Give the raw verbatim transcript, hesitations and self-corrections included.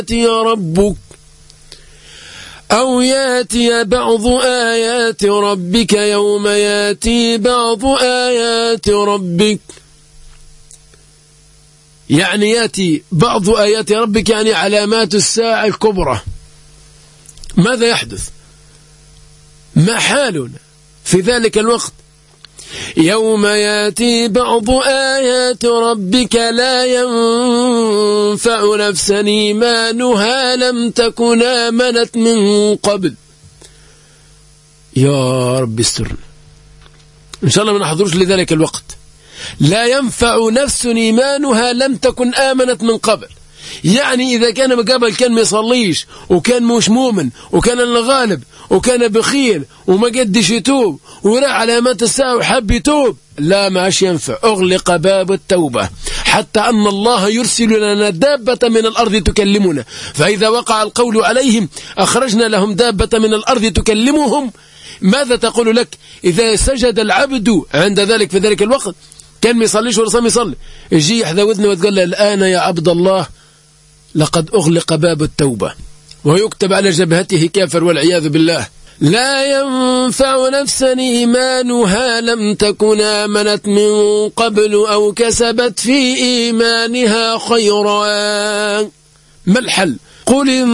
يأتي ربك أو يأتي بعض آيات ربك يوم يأتي بعض آيات ربك، يعني يأتي بعض آيات ربك يعني علامات الساعة الكبرى. ماذا يحدث؟ ما حالنا في ذلك الوقت؟ يوم يأتي بعض آيات ربك لا ينفع نفسا إيمانها لم تكن آمنت من قبل. يا رب استرنا إن شاء الله ما نحضرش لذلك الوقت. لا ينفع نفس إيمانها لم تكن آمنت من قبل، يعني إذا كان من قبل كان ما يصليش وكان مش مؤمن وكان الغالب وكان بخيل وما قدش يتوب وراء علامات الساعة وحب يتوب، لا ما عاش ينفع. أغلق باب التوبة حتى أن الله يرسل لنا دابة من الأرض تكلمنا، فإذا وقع القول عليهم أخرجنا لهم دابة من الأرض تكلمهم. ماذا تقول لك إذا سجد العبد عند ذلك في ذلك الوقت كان ما يصليش ولا صام يصلي، يجي يحذى وذنه وتقول له الآن يا عبد الله لقد أغلق باب التوبة، ويكتب على جبهته كافر والعياذ بالله. لا ينفع نفسا إيمانها لم تكن آمنت من قبل أو كسبت في إيمانها خيرا. ما الحل؟ قل